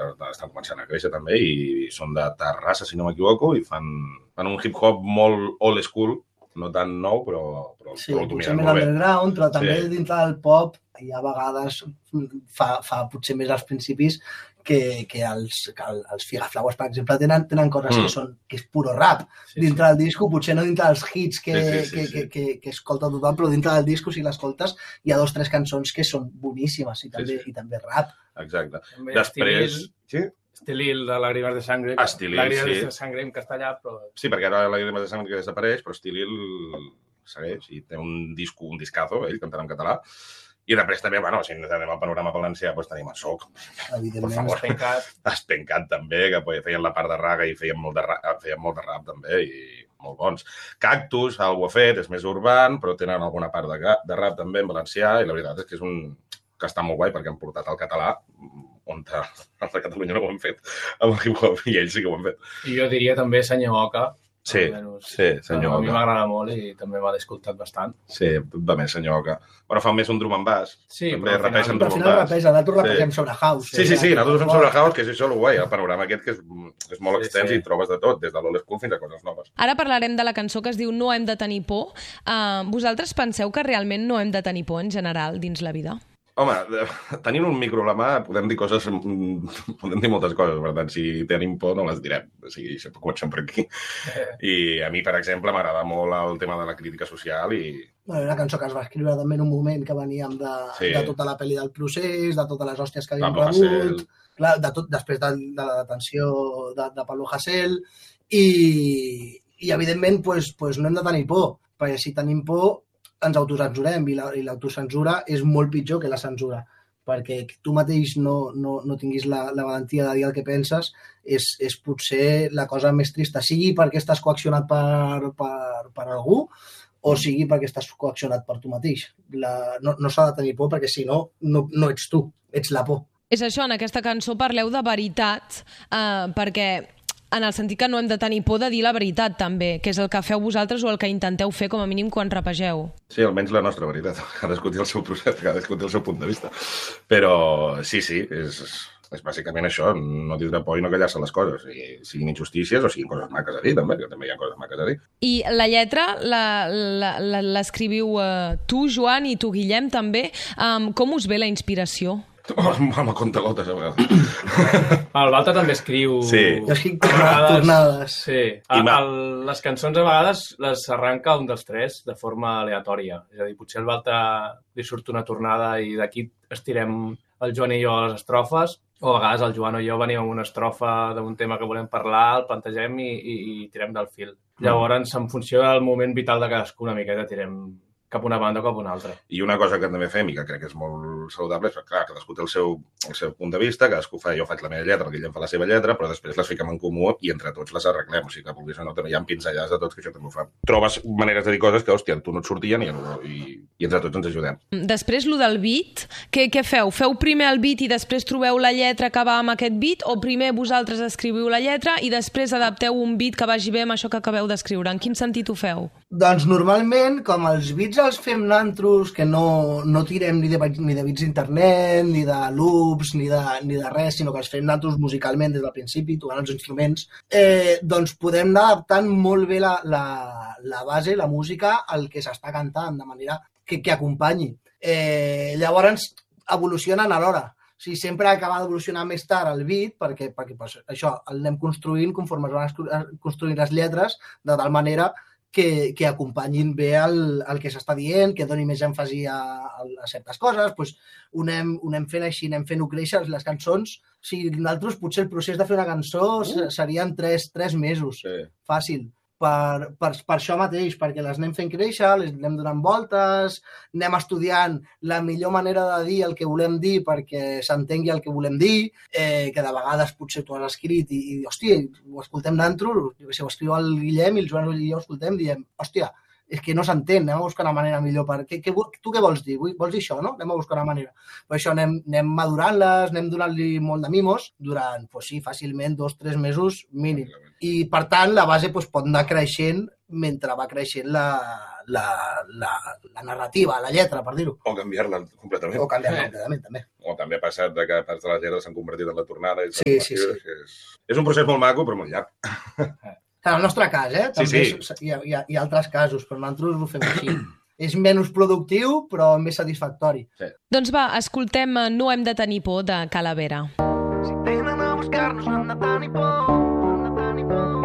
estan començant a créixer també i són de Terrassa, si no m'equivoco, i fan un hip-hop molt old school, no tan nou, però el dominen molt bé. Underground, però també dintre del pop hi ha vegades, fa potser més als principis, que els Figaflaues, per exemple, tenen coses que és puro rap. Dintre del disco, potser no dintre dels hits que escolta tothom, però dintre del disco, si l'escoltes, hi ha 2 o 3 cançons que són boníssimes i també rap. Exacte. Després... Estilil de Lágrimas de Sangre. Lágrimas de Sangre en castellà, però... Sí, perquè ara Lágrimas de Sangre que desapareix, però Estilil segueix i té un discazo, ell cantant en català. I després també, si anem al panorama valencià, tenim el Soc. Evidentment. Espencat també, que feien la part de raga i feien molt de rap també, i molt bons. Cactus, algo ha fet, és més urban, però tenen alguna part de rap també en valencià, i la veritat és que és que està molt guai perquè han portat el català on a Catalunya no ho han fet amb el hip-hop i ells sí que ho han fet. I jo diria també Senyor Oca. Sí, Senyor Oca. A mi m'agrada molt i també m'ha escoltat bastant. Sí, va més Senyor Oca. Però fa més un drum and bass. Sí, però al final nosaltres rapegem sobre house. Sí, nosaltres fem sobre house, que és això el guai, el panorama aquest que és molt extens i trobes de tot, des de l'old school fins a coses noves. Ara parlarem de la cançó que es diu No hem de tenir por. Vosaltres penseu que realment no hem de tenir por en general dins la vida? Home, tenint un micro a la mà podem dir moltes coses, per tant, si tenim por no les direm, o sigui, comencem per aquí. I a mi, per exemple, m'agrada molt el tema de la crítica social i... Una cançó que es va escriure també en un moment que veníem de tota la pel·li del procés, de totes les hòsties que havíem rebut, després de la detenció de Pablo Hasél, i evidentment no hem de tenir por, perquè si tenim por ens autocensurem i l'autocensura és molt pitjor que la censura, perquè que tu mateix no tinguis la valentia de dir el que penses és potser la cosa més trista, sigui perquè estàs coaccionat per algú o sigui perquè estàs coaccionat per tu mateix. No s'ha de tenir por perquè si no ets tu, ets la por. És això, en aquesta cançó parleu de veritat, perquè en el sentit que no hem de tenir por de dir la veritat també, que és el que feu vosaltres o el que intenteu fer com a mínim quan rapegeu. Sí, almenys la nostra veritat. Cadascú té el seu procés, cadascú té el seu punt de vista. Però sí, és bàsicament això, no tindre por i no callar-se les coses, siguin injustícies o siguin coses maques a dir també, que també hi ha coses maques a dir. I la lletra l'escriviu tu, Joan, i tu, Guillem, també. Com us ve la inspiració? Home, conta-lotes, a vegades. El Balta també escriu... Sí. Jo escric tornades. Sí. Les cançons a vegades les arranca un dels 3 de forma aleatòria. És a dir, potser al Balta li surt una tornada i d'aquí estirem el Joan i jo a les estrofes, o a vegades el Joan o jo venim amb una estrofa d'un tema que volem parlar, el plantegem i tirem del fil. Llavors, en funció del moment vital de cadascú, una miqueta tirem cap una banda o cap una altra. I una cosa que també fem i que crec que és molt saludable és que, clar, cadascú té el seu punt de vista, cadascú jo faig la meva lletra, el Guillem fa la seva lletra, però després les fiquem en comú i entre tots les arreglem. O sigui que vulguis o no, també hi ha pinzellades de tots que això també ho fa. Trobes maneres de dir coses que, hòstia, tu no et sortien i entre tots ens ajudem. Després, lo del beat, què feu? Feu primer el beat i després trobeu la lletra que va amb aquest beat o primer vosaltres escriviu la lletra i després adapteu un beat que vagi bé amb això que acabeu d'escriure? En quin sentit ho feu? Doncs normalment, com els beats els fem nantros, que no tirem ni de beats d'internet, ni de loops, ni de res, sinó que els fem nantros musicalment des del principi, tocant els instruments, doncs podem anar adaptant molt bé la base, la música, al que s'està cantant, de manera que acompanyi. Llavors, evolucionen alhora. O sigui, sempre acaba d'evolucionar més tard el beat, perquè això el anem construint conforme es van construint les lletres, de tal manera que acompanyin bé el que s'està dient, que doni més èmfasi a certes coses, doncs ho anem fent així, anem fent-ho créixer, les cançons. O sigui, nosaltres potser el procés de fer una cançó serien 3 mesos, fàcil. Per això mateix, perquè les anem fent créixer, les anem donant voltes, anem estudiant la millor manera de dir el que volem dir perquè s'entengui el que volem dir, que de vegades potser tu has escrit i hòstia, ho escoltem d'antro, ho escriu el Guillem i el Joan i jo ho escoltem, diem, hòstia, és que no s'entén, anem a buscar una manera millor. Tu què vols dir? Vols dir això, no? Anem a buscar una manera. Per això anem madurant-les, anem donant-li molt de mimos durant, sí, fàcilment 2 o 3 mesos mínim. I, per tant, la base pot anar creixent mentre va creixent la narrativa, la lletra, per dir-ho. O canviar-la completament. O canviar-la completament, també. O també ha passat que parts de les lletres s'han convertit en la tornada. Sí. És un procés molt maco, però molt llarg. En el nostre cas, també hi ha altres casos, però nosaltres ho fem així. És menys productiu, però més satisfactori. Sí. Doncs va, escoltem No hem de tenir por, de Calavera. Si venen a buscar-nos, han de tenir por, han de tenir por.